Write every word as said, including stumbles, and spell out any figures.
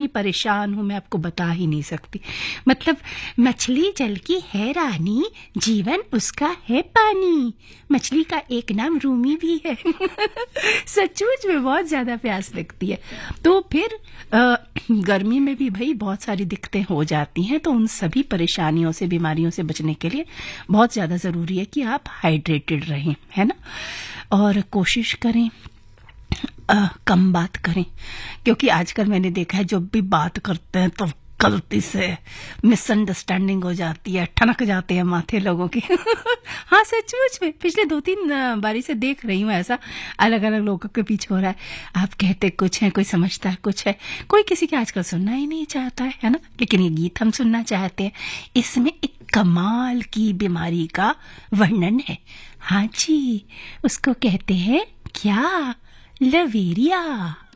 परेशान हूँ, मैं आपको बता ही नहीं सकती। मतलब मछली जल की है रानी, जीवन उसका है पानी, मछली का एक नाम रूमी भी है। सचमुच में बहुत ज्यादा प्यास लगती है। तो फिर आ, गर्मी में भी भाई बहुत सारी दिक्कतें हो जाती हैं, तो उन सभी परेशानियों से, बीमारियों से बचने के लिए बहुत ज्यादा जरूरी है कि आप हाइड्रेटेड रहें, है ना। और कोशिश करें आ, कम बात करें, क्योंकि आजकल मैंने देखा है जब भी बात करते हैं तो गलती से मिसअंडरस्टैंडिंग हो जाती है, ठनक जाते हैं माथे लोगों के। हाँ सचमुच में पिछले दो तीन बारी से देख रही हूँ ऐसा अलग अलग लोगों के पीछे हो रहा है। आप कहते कुछ है, कोई समझता कुछ है, कोई किसी के आजकल सुनना ही नहीं चाहता है, है ना। लेकिन ये गीत हम सुनना चाहते हैं, इसमें एक कमाल की बीमारी का वर्णन है। हाँ जी, उसको कहते हैं क्या, लवेरिया।